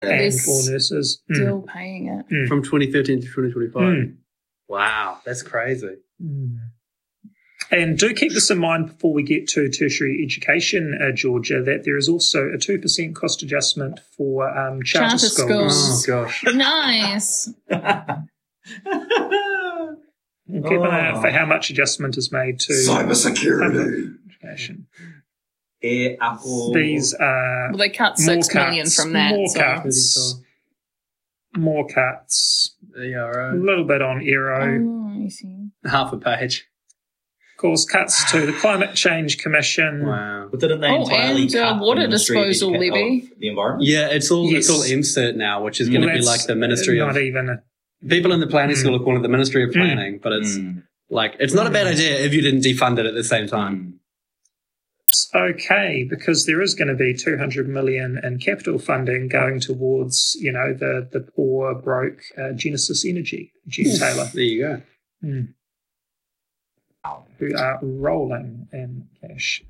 and for nurses. Still paying it. From 2013 to 2025. Wow, that's crazy. And do keep this in mind before we get to tertiary education, Georgia, that there is also a 2% cost adjustment for charter schools. Oh, gosh. Nice. Keep an eye out for how much adjustment is made to cybersecurity education. Apple. These are Well, they cut 6 million from that. More cuts. ERO. A little bit on Aero. Oh, I see. Half a page. Of course, cuts to the Climate Change Commission. Wow. But didn't they entirely and cut water the Ministry of disposal levy. of the environment? Yeah, it's all Yes. MCERT now, which is going to be That's like the Ministry not of... even People in the planning school are calling it the Ministry of Planning, but it's like, it's not a bad idea if you didn't defund it at the same time. okay, because there is going to be 200 million in capital funding going towards, the poor, broke Genesis Energy, Jen Taylor, There you go. who are rolling in cash.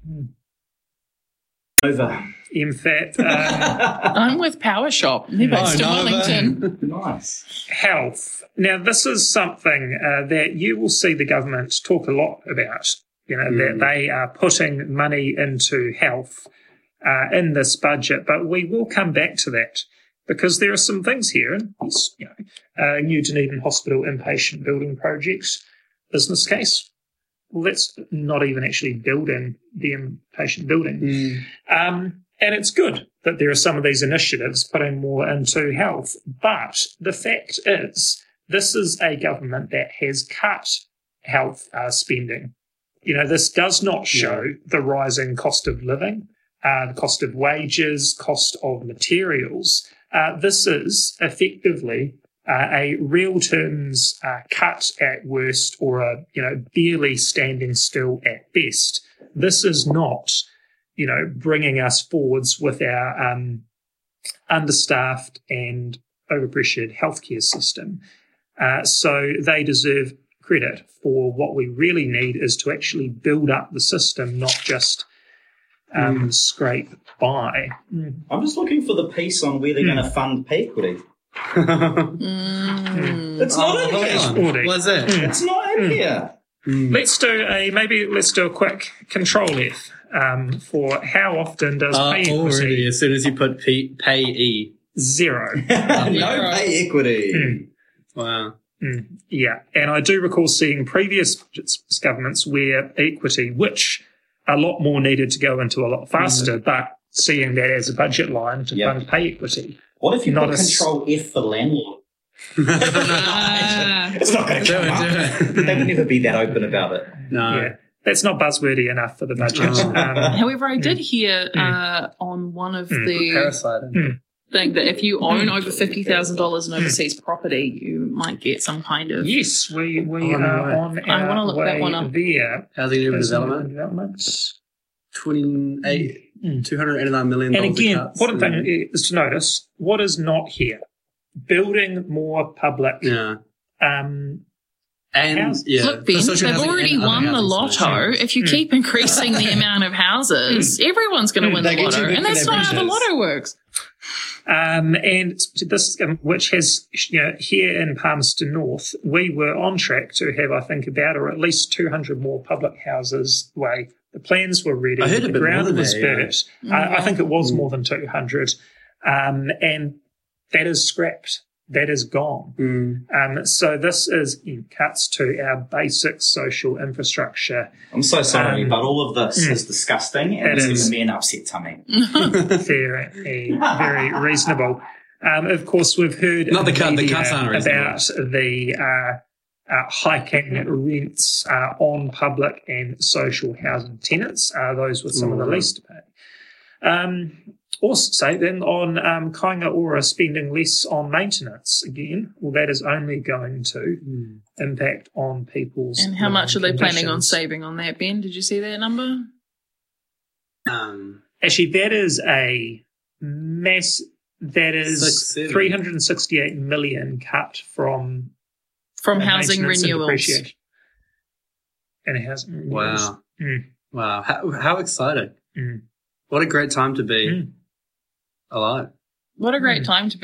Over. MFAT, I'm with Power Shop. They're based in Wellington. Nice. health. Now, this is something that you will see the government talk a lot about, that they are putting money into health in this budget, but we will come back to that because there are some things here. New Dunedin Hospital inpatient building project, business case. Well, that's not even actually building the inpatient building. And it's good that there are some of these initiatives putting more into health. But the fact is, this is a government that has cut health spending. This does not show the rising cost of living, the cost of wages, cost of materials. This is effectively a real terms cut at worst, or a barely standing still at best. This is not bringing us forwards with our understaffed and overpressured healthcare system. So they deserve credit for what we really need is to actually build up the system, not just scrape by. I'm just looking for the piece on where they're going to fund pay equity. It's not in here. What's it? It's not in here. Let's do a quick control F for how often does pay equity? Already, as soon as you put pay E. 0. No pay equity. Wow. Yeah, and I do recall seeing previous governments where equity, which a lot more needed to go into a lot faster, but seeing that as a budget line to fund pay equity. What if you Not put a control F for landlord? It's not going to come up. They would never be that open about it. No. Yeah, that's not buzzwordy enough for the budget. However, I did hear on one of the Parasite. thing that if you own over $50,000 in overseas property, you might get some kind of... Yes, we are no on way. our I wanna look way that one up. there. Housing and Development. development. 289 million. And again, cuts. important thing is to notice what is not here. Building more public. Yeah. Um, And yeah, Look, Ben, social they've housing already and other won the housing lotto. solutions. If you keep increasing the amount of houses, everyone's going to win They the get too lotto. big And for that's their not how the britches. lotto works. and this, which has, here in Palmerston North, we were on track to have, I think, about or at least 200 more public houses. The plans were ready. I heard a the bit more ground than was that, yeah. burnt. I think it was more than 200. And that is scrapped. That is gone. So this is cuts to our basic social infrastructure. I'm so sorry, but all of this is disgusting and It it's is. giving me an upset tummy. Very, very reasonable. Of course, we've heard Not the cut, the media cuts aren't reasonable. about the hiking rents on public and social housing tenants, those with some of the least to pay. Also, then on Kainga Ora spending less on maintenance again, well, that is only going to impact on people's. And how much are they planning on conditions. saving on that, Ben? Did you see that number? Actually, that is a mass. That is 670. 368 million cut from Housing maintenance and renewals. depreciation. And it has renewals. Wow. How exciting. Mm. What a great time to be alive. What a great time to